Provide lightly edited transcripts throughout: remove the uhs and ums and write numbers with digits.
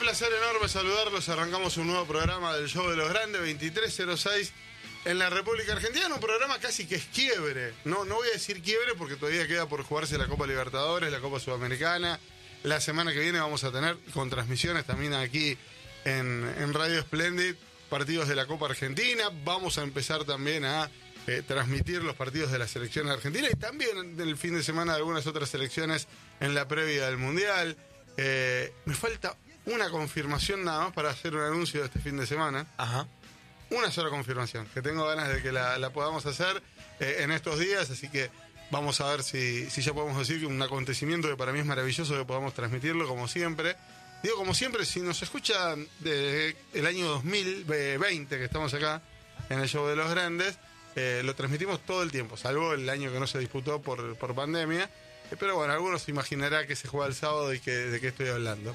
placer enorme saludarlos. Arrancamos un nuevo programa del Show de los Grandes, 2306 en la República Argentina. Un programa casi que es quiebre. No voy a decir quiebre porque todavía queda por jugarse la Copa Libertadores, la Copa Sudamericana. La semana que viene vamos a tener con transmisiones también aquí en Radio Splendid partidos de la Copa Argentina. Vamos a empezar también a transmitir los partidos de la selección argentina y también del fin de semana de algunas otras selecciones en la previa del Mundial. Me falta una confirmación nada más para hacer un anuncio de este fin de semana. Ajá. Una sola confirmación, que tengo ganas de que la podamos hacer en estos días, así que vamos a ver si ya podemos decir que un acontecimiento que para mí es maravilloso que podamos transmitirlo como siempre. Digo como siempre, si nos escuchan desde el año 2020 que estamos acá en el Show de los Grandes, lo transmitimos todo el tiempo, salvo el año que no se disputó por pandemia. Pero bueno, algunos se imaginará que se juega el sábado y de qué estoy hablando.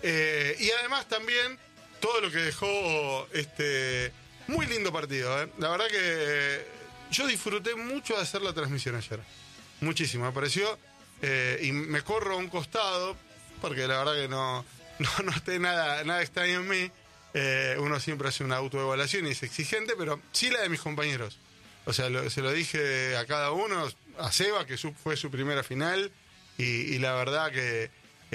Y además también todo lo que dejó este muy lindo partido. La verdad que yo disfruté mucho de hacer la transmisión ayer. Muchísimo, me pareció. Y me corro a un costado, porque la verdad que no esté nada extraño en mí. Uno siempre hace una autoevaluación y es exigente, pero sí la de mis compañeros. O sea, se lo dije a cada uno, a Seba, que fue su primera final, y la verdad que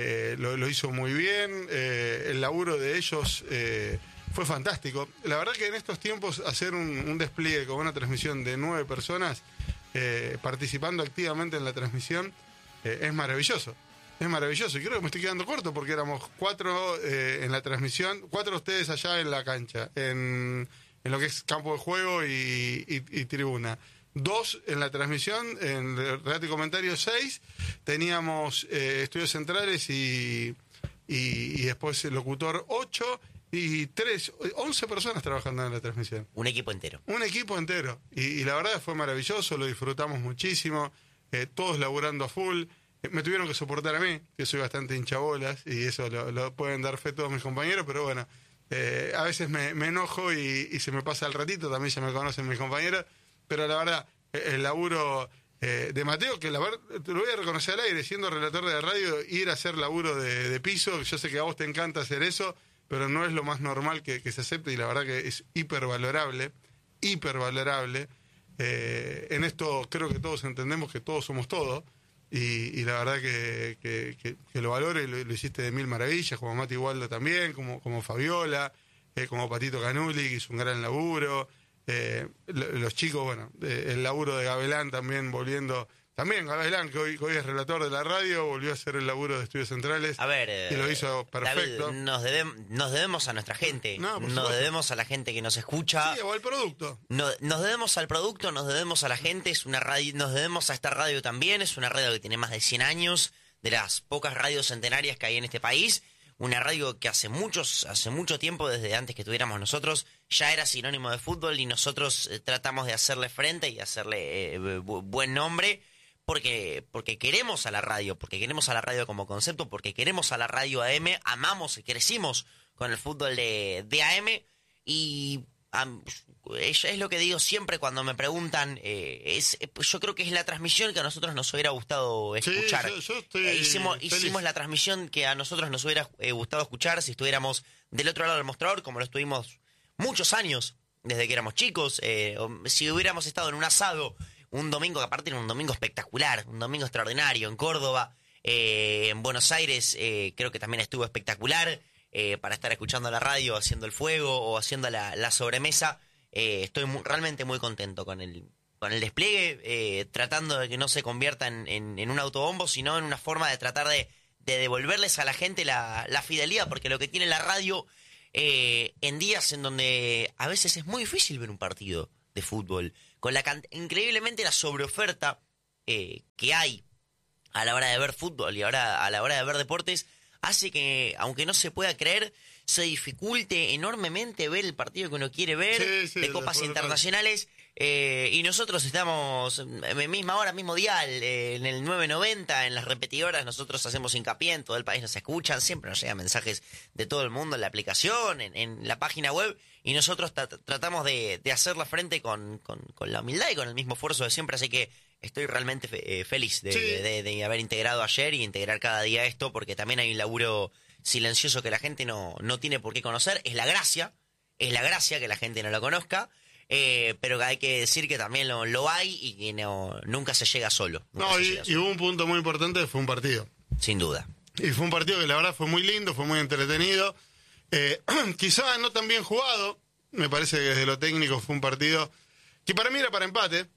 lo hizo muy bien. El laburo de ellos fue fantástico. La verdad que en estos tiempos hacer un despliegue con una transmisión de 9 personas participando activamente en la transmisión es maravilloso. Es maravilloso, y creo que me estoy quedando corto porque éramos 4 en la transmisión, 4 ustedes allá en la cancha, en lo que es campo de juego y tribuna. 2 en la transmisión, en relato y comentario 6, teníamos estudios centrales y después el locutor 8 y 11 personas trabajando en la transmisión. Un equipo entero. Un equipo entero. Y la verdad fue maravilloso, lo disfrutamos muchísimo, todos laburando a full. Me tuvieron que soportar a mí, que soy bastante hinchabolas, y eso lo pueden dar fe todos mis compañeros, pero bueno, a veces me enojo y se me pasa el ratito, también ya me conocen mis compañeros, pero la verdad, el laburo de Mateo, que la verdad, te lo voy a reconocer al aire, siendo relator de radio, ir a hacer laburo de piso, yo sé que a vos te encanta hacer eso, pero no es lo más normal que se acepte, y la verdad que es hipervalorable. En esto creo que todos entendemos que todos somos todos, y la verdad que lo valoro y lo hiciste de mil maravillas, como Mati Waldo también, como Fabiola, como Patito Canuli, que hizo un gran laburo, los chicos, bueno, el laburo de Gabelán también volviendo, también Gabelán, que hoy es relator de la radio, volvió a hacer el laburo de estudios centrales. A ver, y lo hizo perfecto. David, nos debemos a nuestra gente, nos debemos a la gente que nos escucha. Sí, o al producto. Nos debemos al producto, nos debemos a la gente, es una radio, nos debemos a esta radio también, es una radio que tiene más de 100 años, de las pocas radios centenarias que hay en este país, una radio que hace mucho tiempo, desde antes que tuviéramos nosotros, ya era sinónimo de fútbol, y nosotros tratamos de hacerle frente y hacerle buen nombre, porque queremos a la radio, porque queremos a la radio como concepto, porque queremos a la radio AM, amamos y crecimos con el fútbol de AM, y es lo que digo siempre cuando me preguntan, yo creo que es la transmisión que a nosotros nos hubiera gustado escuchar. Sí, yo estoy hicimos la transmisión que a nosotros nos hubiera gustado escuchar si estuviéramos del otro lado del mostrador, como lo estuvimos muchos años, desde que éramos chicos, si hubiéramos estado en un asado un domingo, que aparte era un domingo espectacular, un domingo extraordinario, en Córdoba, en Buenos Aires, creo que también estuvo espectacular, para estar escuchando la radio, haciendo el fuego o haciendo la sobremesa. Estoy realmente muy contento con el despliegue, tratando de que no se convierta en un autobombo, sino en una forma de tratar de devolverles a la gente la fidelidad, porque lo que tiene la radio en días en donde a veces es muy difícil ver un partido de fútbol, con increíblemente la sobreoferta que hay a la hora de ver fútbol y ahora a la hora de ver deportes, hace que, aunque no se pueda creer, se dificulte enormemente ver el partido que uno quiere ver, de copas internacionales, y nosotros estamos en misma hora, mismo dial, en el 990, en las repetidoras, nosotros hacemos hincapié, en todo el país nos escuchan, siempre nos llegan mensajes de todo el mundo en la aplicación, en la página web, y nosotros tratamos de hacerla frente con la humildad y con el mismo esfuerzo de siempre, así que estoy realmente feliz de haber integrado ayer y integrar cada día esto, porque también hay un laburo silencioso que la gente no tiene por qué conocer. Es la gracia que la gente no lo conozca. Pero hay que decir que también lo hay y que nunca se llega solo. Y hubo un punto muy importante, fue un partido. Sin duda. Y fue un partido que la verdad fue muy lindo, fue muy entretenido. Quizá no tan bien jugado. Me parece que desde lo técnico fue un partido que para mí era para empate.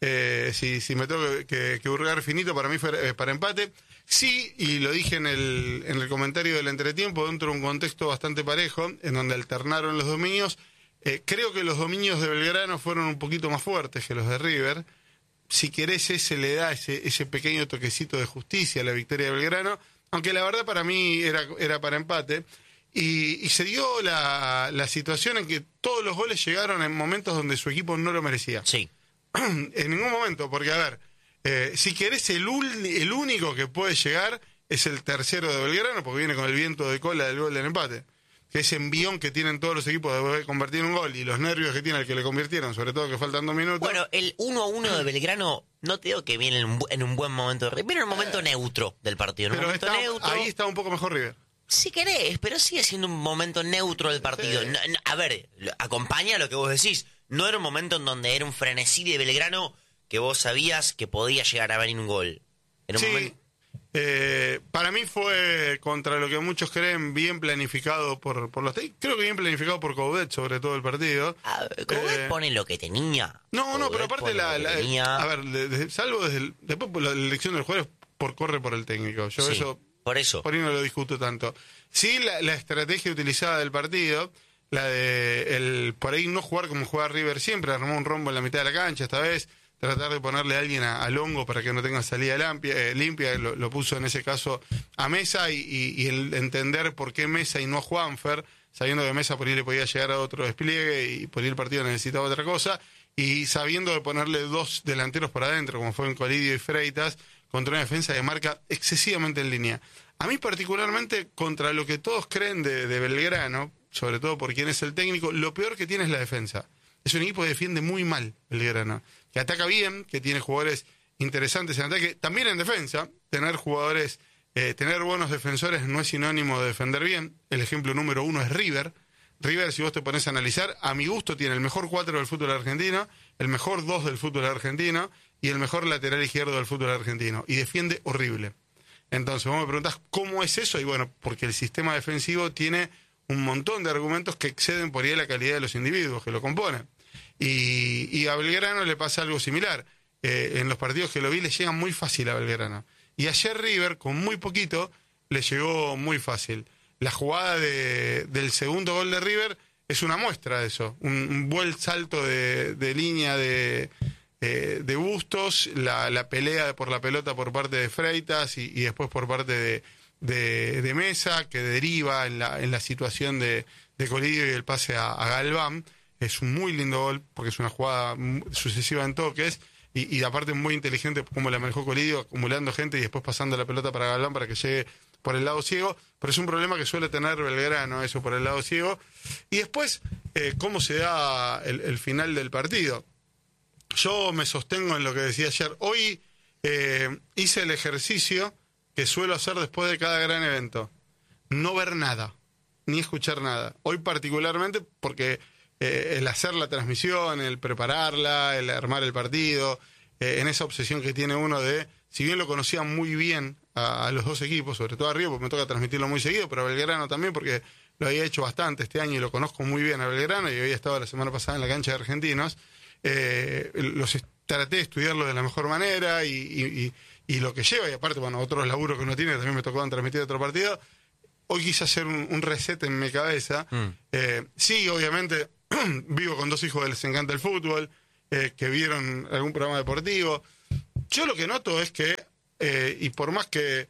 Si me tengo que hurgar finito, para mí fue para empate. Sí, y lo dije en el comentario del entretiempo, dentro de un contexto bastante parejo, en donde alternaron los dominios. Creo que los dominios de Belgrano fueron un poquito más fuertes que los de River. Si querés, ese le da ese pequeño toquecito de justicia a la victoria de Belgrano, aunque la verdad para mí era para empate. Y se dio la situación en que todos los goles llegaron en momentos donde su equipo no lo merecía. Sí. En ningún momento, porque a ver, si querés el único que puede llegar es el tercero de Belgrano, porque viene con el viento de cola del gol del empate. Que ese envión que tienen todos los equipos de convertir un gol y los nervios que tiene el que le convirtieron, sobre todo que faltan 2 minutos. Bueno, el 1-1 de Belgrano, no te digo que viene en un buen momento, viene en un momento neutro del partido. En un momento neutro. Ahí está un poco mejor River. Si querés, pero sigue siendo un momento neutro del partido. A ver, acompaña lo que vos decís. No era un momento en donde era un frenesí de Belgrano que vos sabías que podía llegar a venir un gol. Era un momento... para mí fue, contra lo que muchos creen, bien planificado por los técnicos. Creo que bien planificado por Coudet, sobre todo el partido. Coudet pone lo que tenía. No, pero aparte a ver, salvo después la elección del jugador corre por el técnico. Yo sí, eso por ahí no lo discuto tanto. Sí, la estrategia utilizada del partido, la de por ahí no jugar como juega River siempre, armó un rombo en la mitad de la cancha esta vez. Tratar de ponerle a alguien a Longo para que no tenga salida limpia, lo puso en ese caso a Mesa y el entender por qué Mesa y no a Juanfer, sabiendo que Mesa por ahí le podía llegar a otro despliegue y por ahí el partido necesitaba otra cosa, y sabiendo de ponerle 2 delanteros por adentro, como fueron Colidio y Freitas, contra una defensa que marca excesivamente en línea. A mí particularmente, contra lo que todos creen de Belgrano, sobre todo por quién es el técnico, lo peor que tiene es la defensa. Es un equipo que defiende muy mal Belgrano, que ataca bien, que tiene jugadores interesantes en ataque, también en defensa. Tener jugadores, tener buenos defensores no es sinónimo de defender bien. El ejemplo número 1 es River. River, si vos te pones a analizar, a mi gusto tiene el mejor 4 del fútbol argentino, el mejor 2 del fútbol argentino y el mejor lateral izquierdo del fútbol argentino. Y defiende horrible. Entonces vos me preguntás, ¿cómo es eso? Y bueno, porque el sistema defensivo tiene un montón de argumentos que exceden por ahí la calidad de los individuos que lo componen. Y a Belgrano le pasa algo similar. En los partidos que lo vi le llegan muy fácil a Belgrano. Y ayer River, con muy poquito, le llegó muy fácil. La jugada del segundo gol de River es una muestra de eso. Un buen salto de línea de Bustos, la pelea por la pelota por parte de Freitas y después por parte de Mesa, que deriva en la situación de Colidio y el pase a Galván. Es un muy lindo gol porque es una jugada sucesiva en toques y aparte muy inteligente como la manejó Colidio, acumulando gente y después pasando la pelota para Galván para que llegue por el lado ciego. Pero es un problema que suele tener Belgrano, eso por el lado ciego. Y después, cómo se da el final del partido. Yo me sostengo en lo que decía ayer. Hoy hice el ejercicio que suelo hacer después de cada gran evento. No ver nada, ni escuchar nada. Hoy particularmente porque... el hacer la transmisión, el prepararla, el armar el partido, en esa obsesión que tiene uno de, si bien lo conocía muy bien a los dos equipos, sobre todo a River, porque me toca transmitirlo muy seguido, pero a Belgrano también, porque lo había hecho bastante este año y lo conozco muy bien a Belgrano, y había estado la semana pasada en la cancha de Argentinos, traté de estudiarlo de la mejor manera y lo que lleva, y aparte, bueno, otros laburos que uno tiene, también me tocó transmitir otro partido. Hoy quise hacer un reset en mi cabeza. Sí, obviamente... vivo con 2 hijos que les encanta el fútbol, que vieron algún programa deportivo. Yo lo que noto es que, y por más que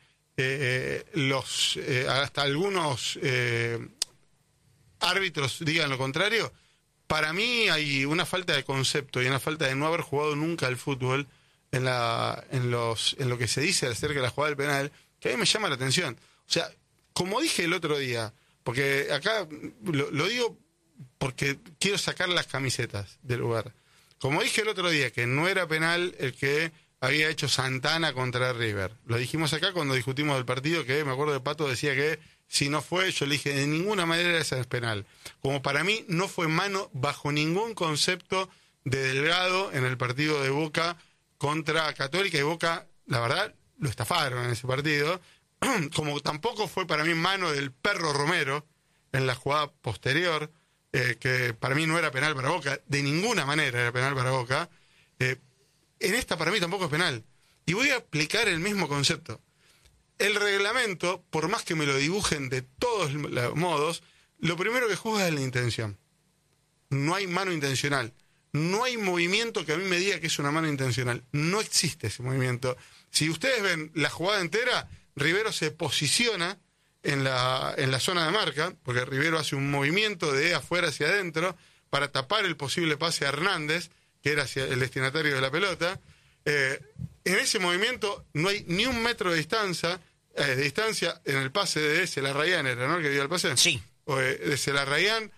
hasta algunos árbitros digan lo contrario, para mí hay una falta de concepto y una falta de no haber jugado nunca al fútbol en lo que se dice acerca de la jugada del penal, que a mí me llama la atención. O sea, como dije el otro día, porque acá lo digo porque quiero sacar las camisetas del lugar. Como dije el otro día, que no era penal el que había hecho Santana contra River. Lo dijimos acá cuando discutimos del partido, que me acuerdo de Pato decía que si no fue, yo le dije, de ninguna manera esa es penal. Como para mí no fue mano bajo ningún concepto de Delgado en el partido de Boca contra Católica, y Boca, la verdad, lo estafaron en ese partido, como tampoco fue para mí mano del Perro Romero en la jugada posterior, que para mí no era penal para Boca, de ninguna manera era penal para Boca. En esta para mí tampoco es penal. Y voy a aplicar el mismo concepto. El reglamento, por más que me lo dibujen de todos los modos, lo primero que juzga es la intención. No hay mano intencional. No hay movimiento que a mí me diga que es una mano intencional. No existe ese movimiento. Si ustedes ven la jugada entera, Rivero se posiciona en la zona de marca, porque Rivero hace un movimiento de afuera hacia adentro para tapar el posible pase a Hernández, que era hacia el destinatario de la pelota. En ese movimiento no hay ni un metro de distancia en el pase de Celarrayán, ¿era, no? El que dio el pase. Sí. De Celarrayán.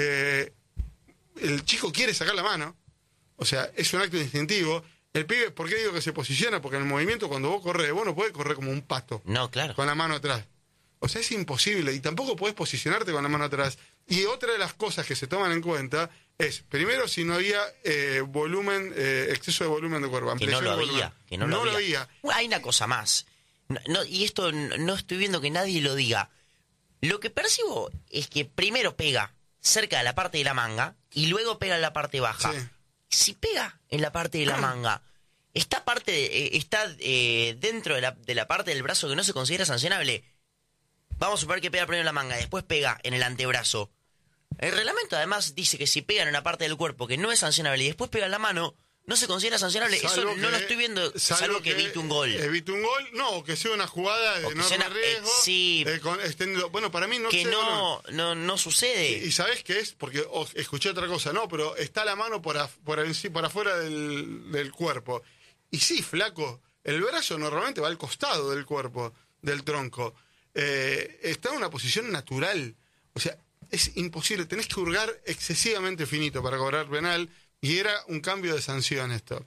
El chico quiere sacar la mano, o sea, es un acto instintivo. El pibe, ¿por qué digo que se posiciona? Porque en el movimiento, cuando vos corres, vos no podés correr como un pato. No, claro. Con la mano atrás. O sea, es imposible, y tampoco podés posicionarte con la mano atrás. Y otra de las cosas que se toman en cuenta es, primero, si no había exceso de volumen de cuerpo. Que no lo había. Que no lo había. había. Hay una cosa más. Y esto no estoy viendo que nadie lo diga. Lo que percibo es que primero pega cerca de la parte de la manga y luego pega en la parte baja. Sí. Si pega en la parte de la manga, está dentro de la parte del brazo que no se considera sancionable. Vamos a suponer que pega primero en la manga y después pega en el antebrazo. El reglamento además dice que si pega en una parte del cuerpo que no es sancionable y después pega en la mano, no se considera sancionable. Eso no lo estoy viendo, salvo que evite un gol. Evite un gol, no, que sea una jugada de enorme riesgo. Sí. Bueno, para mí no que no sucede. Y ¿sabés qué es? Porque escuché otra cosa, no, pero está la mano por afuera del cuerpo. Y sí, flaco, el brazo normalmente va al costado del cuerpo, del tronco. Está en una posición natural. O sea, es imposible. Tenés que hurgar excesivamente finito para cobrar penal. Y era un cambio de sanción esto.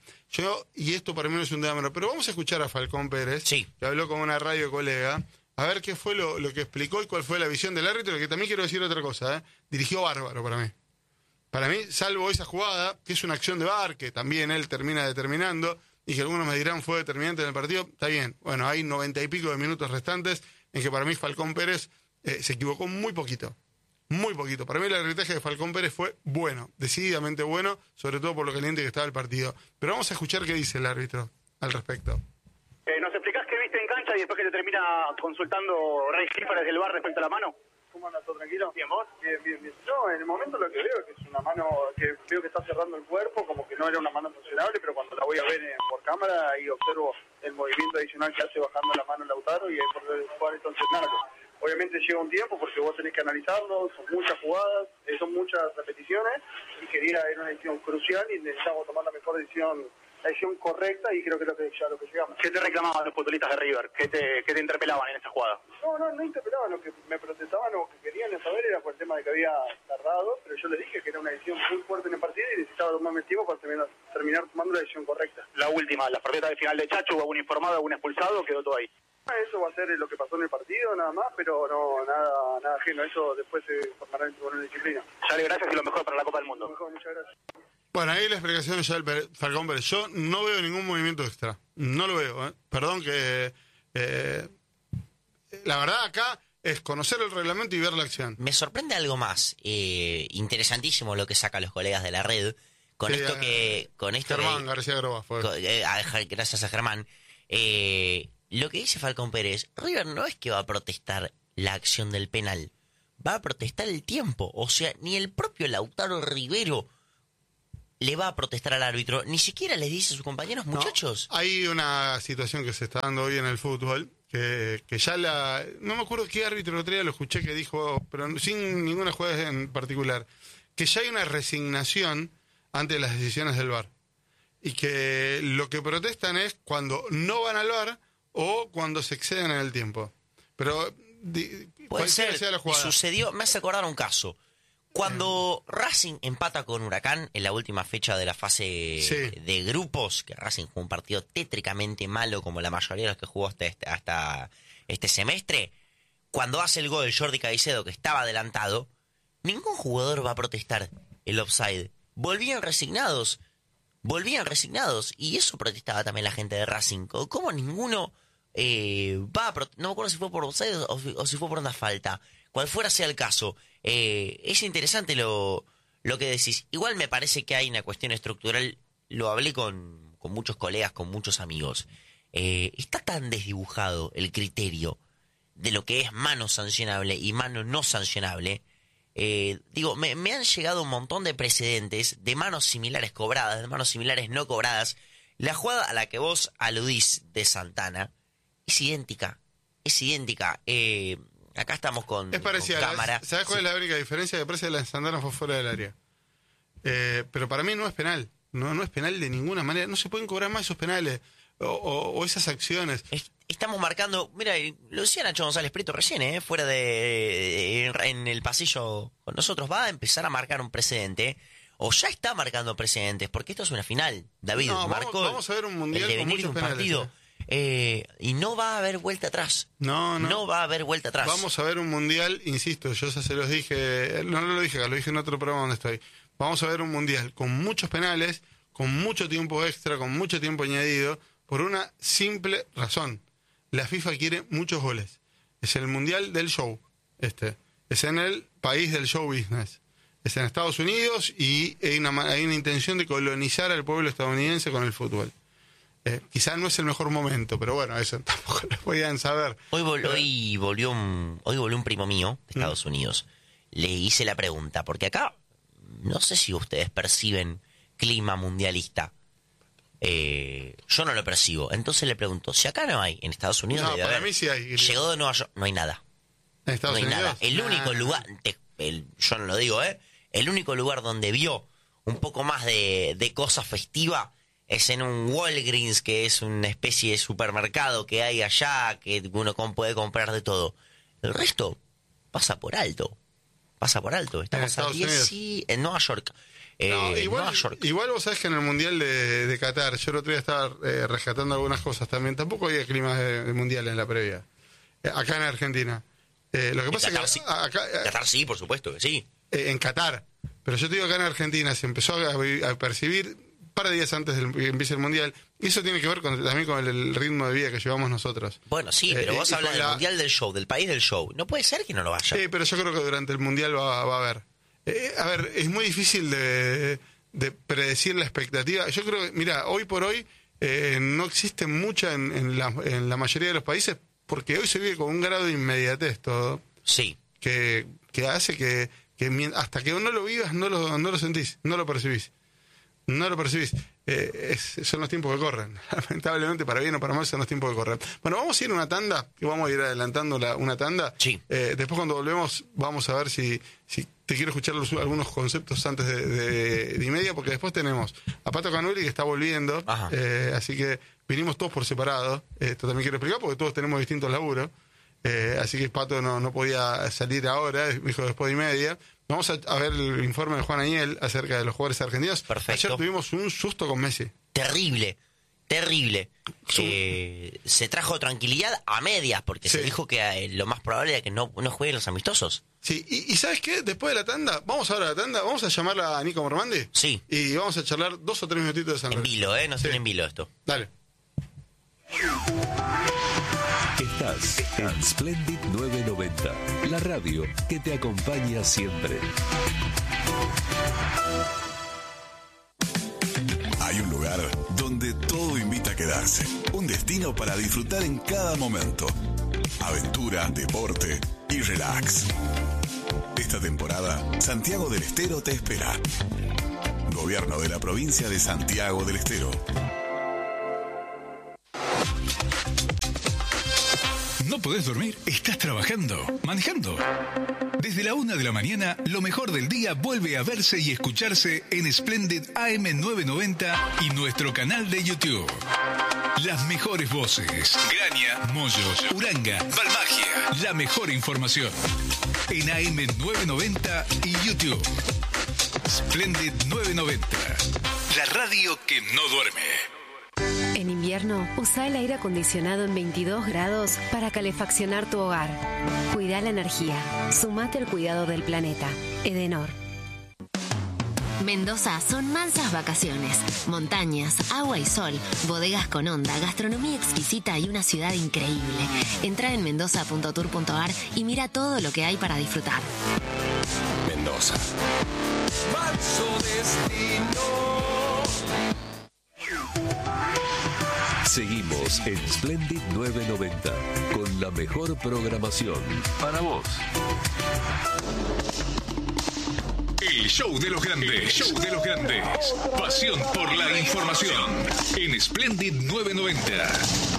Y esto para mí no es un tema menor. Pero vamos a escuchar a Falcón Pérez, sí, que habló con una radio colega, a ver qué fue lo que explicó y cuál fue la visión del árbitro, que también quiero decir otra cosa. Dirigió bárbaro para mí. Para mí, salvo esa jugada, que es una acción de VAR, que también él termina determinando, y que algunos me dirán fue determinante en el partido, está bien. Bueno, hay 90 y pico de minutos restantes en que para mí Falcón Pérez se equivocó muy poquito. Muy poquito. Para mí el arbitraje de Falcón Pérez fue bueno, decididamente bueno, sobre todo por lo caliente que estaba el partido. Pero vamos a escuchar qué dice el árbitro al respecto. ¿Nos explicás qué viste en cancha y después que te termina consultando Ray Schiffer desde el bar respecto a la mano? ¿Cómo andas? ¿Todo tranquilo? Bien, ¿vos? Bien. No, en el momento lo que veo es que es una mano que veo que está cerrando el cuerpo, como que no era una mano sancionable, pero cuando la voy a ver por cámara, ahí observo el movimiento adicional que hace bajando la mano Lautaro y ahí por el cual es sancionable. Obviamente lleva un tiempo porque vos tenés que analizarlo, son muchas jugadas, son muchas repeticiones y quería era una decisión crucial y necesitamos tomar la mejor decisión, la decisión correcta y creo que es lo que llegamos. ¿Qué te reclamaban los futbolistas de River? ¿Qué te interpelaban en esa jugada? No interpelaban, lo que me protestaban o que querían saber era por el tema de que había tardado, pero yo les dije que era una decisión muy fuerte en el partido y necesitaba tomarme tiempo para terminar tomando la decisión correcta. La última, la partida de final de Chacho, ¿hubo algún informado, algún expulsado o quedó todo ahí? Eso va a ser lo que pasó en el partido, nada más, pero no nada ajeno. Eso después se formará en el tribunal de disciplina. Dale, gracias y lo mejor para la Copa del Mundo. Lo mejor, muchas gracias. Bueno, ahí la explicación ya del Falcón Pérez. Yo no veo ningún movimiento extra. No lo veo. Perdón que... la verdad acá es conocer el reglamento y ver la acción. Me sorprende algo más. Interesantísimo lo que sacan los colegas de la red. Germán García Groba fue. Gracias a Germán. Lo que dice Falcón Pérez, River no es que va a protestar la acción del penal, va a protestar el tiempo. O sea, ni el propio Lautaro Rivero le va a protestar al árbitro, ni siquiera les dice a sus compañeros, muchachos. No, hay una situación que se está dando hoy en el fútbol, que ya no me acuerdo qué árbitro el otro día lo escuché que dijo, pero sin ninguna jugada en particular, que ya hay una resignación ante las decisiones del VAR. Y que lo que protestan es cuando no van al VAR o cuando se exceden en el tiempo. Pero puede ser, sea la jugada. Sucedió, me hace acordar un caso. Cuando Racing empata con Huracán en la última fecha de la fase de grupos, que Racing jugó un partido tétricamente malo como la mayoría de los que jugó hasta este semestre, cuando hace el gol Jordi Caicedo, que estaba adelantado, ningún jugador va a protestar el offside. Volvían resignados. Y eso protestaba también la gente de Racing. ¿Cómo ninguno va a protestar? No me acuerdo si fue por offside o si fue por una falta. Cual fuera sea el caso. Es interesante lo que decís. Igual me parece que hay una cuestión estructural. Lo hablé con muchos colegas, con muchos amigos. Está tan desdibujado el criterio de lo que es mano sancionable y mano no sancionable. Me han llegado un montón de precedentes de manos similares cobradas, de manos similares no cobradas. La jugada a la que vos aludís de Santana es idéntica. Acá estamos con cámara. ¿Sabes cuál es la única diferencia? Que parece que la de Santana fue fuera del área. Pero para mí no es penal. No es penal de ninguna manera. No se pueden cobrar más esos penales o esas acciones. Estamos marcando, mira, lo decía Nacho González Prieto recién, fuera en el pasillo con nosotros, va a empezar a marcar un precedente, o ya está marcando precedentes, porque esto es una final. David marcó vamos a ver un mundial el devenir de un penales, partido, y no va a haber vuelta atrás. No va a haber vuelta atrás. Vamos a ver un mundial, insisto, yo ya se los dije, no lo dije acá, lo dije en otro programa donde estoy. Vamos a ver un mundial con muchos penales, con mucho tiempo extra, con mucho tiempo añadido, por una simple razón. La FIFA quiere muchos goles. Es el mundial del show. Es en el país del show business. Es en Estados Unidos y hay una intención de colonizar al pueblo estadounidense con el fútbol. Quizás no es el mejor momento, pero bueno, eso tampoco lo podían saber. Hoy volvió un primo mío de Estados Unidos. Le hice la pregunta, porque acá no sé si ustedes perciben clima mundialista. Yo no lo percibo. Entonces le pregunto, si acá no hay, en Estados Unidos no, debe para haber. mí sí hay. Llegó de Nueva York, no hay nada. ¿En Estados Unidos? Nada. El único lugar, yo no lo digo, el único lugar donde vio un poco más de cosa festiva es en un Walgreens, que es una especie de supermercado que hay allá, que uno puede comprar de todo. El resto pasa por alto. Estamos a 10 en Nueva York. Igual vos sabés que en el Mundial de Qatar, yo el otro día estaba rescatando algunas cosas también, tampoco había clima de Mundial en la previa. Acá en Argentina. Lo que pasa es que Qatar sí, por supuesto que sí. En Qatar. Pero yo te digo, acá en Argentina se empezó a percibir un par de días antes de que empiece el Mundial. Y eso tiene que ver también con el ritmo de vida que llevamos nosotros. Bueno, sí, pero vos hablas del Mundial del show, del país del show. No puede ser que no lo vaya. Sí, pero yo creo que durante el Mundial va a haber. Es muy difícil de predecir la expectativa. Yo creo que, mira, hoy por hoy no existe mucha en la mayoría de los países, porque hoy se vive con un grado de inmediatez todo. Sí. Que hace que hasta que no lo vivas no lo sentís, no lo percibís. Son los tiempos que corren. Lamentablemente, para bien o para mal, son los tiempos que corren. Bueno, vamos a ir a una tanda, que vamos a ir adelantando una tanda. Sí. Después, cuando volvemos, vamos a ver si te quiero escuchar algunos conceptos antes de y media, porque después tenemos a Pato Canuli, que está volviendo. Así que vinimos todos por separado. Esto también quiero explicar, porque todos tenemos distintos laburos. Así que Pato no podía salir ahora, dijo después de y media. Vamos a ver el informe de Juan Aniel acerca de los jugadores argentinos. Perfecto. Ayer tuvimos un susto con Messi. Terrible. Se trajo tranquilidad a medias, porque se dijo que lo más probable era que no jueguen los amistosos. Sí, y ¿sabes qué? Después de la tanda, vamos ahora a la tanda, vamos a llamarla a Nico Mormandi. Sí. Y vamos a charlar 2 o 3 minutitos de San Lorenzo. En vilo, no tiene en vilo esto. Dale. Estás en Splendid 990, la radio que te acompaña siempre. Hay un lugar donde todo invita a quedarse. Un destino para disfrutar en cada momento. Aventura, deporte y relax. Esta temporada, Santiago del Estero te espera. Gobierno de la provincia de Santiago del Estero. ¿No podés dormir? ¿Estás trabajando? ¿Manejando? Desde la 1 de la mañana, lo mejor del día vuelve a verse y escucharse en Splendid AM990 y nuestro canal de YouTube. Las mejores voces. Graña, Moyo, Uranga, Balmagia. La mejor información. En AM990 y YouTube. Splendid 990. La radio que no duerme. En invierno invierno, usa el aire acondicionado en 22 grados para calefaccionar tu hogar. Cuida la energía. Sumate al cuidado del planeta. Edenor. Mendoza son mansas vacaciones, montañas, agua y sol, bodegas con onda, gastronomía exquisita y una ciudad increíble. Entra en mendoza.tour.ar y mira todo lo que hay para disfrutar. Mendoza. Falso destino. Seguimos en Splendid 990 con la mejor programación para vos. El show de los grandes. Show de los grandes. Pasión por la información. En Splendid 990.